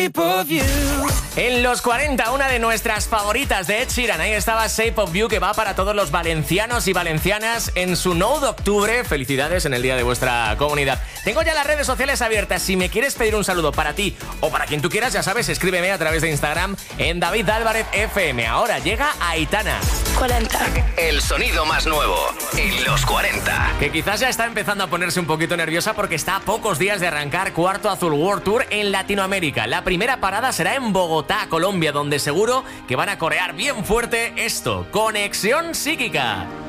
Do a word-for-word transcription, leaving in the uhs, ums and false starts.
En los cuarenta, una de nuestras favoritas de Ed Sheeran. Ahí estaba Shape of You, que va para todos los valencianos y valencianas en su nueve de octubre. Felicidades en el día de vuestra comunidad. Tengo ya las redes sociales abiertas. Si me quieres pedir un saludo para ti o para quien tú quieras, ya sabes, escríbeme a través de Instagram en David Álvarez F M. Ahora llega Aitana. cuarenta. El sonido más nuevo en los cuarenta. Que quizás ya está empezando a ponerse un poquito nerviosa porque está a pocos días de arrancar Cuarto Azul World Tour en Latinoamérica. La primera parada será en Bogotá, Colombia, donde seguro que van a corear bien fuerte esto, Conexión Psíquica.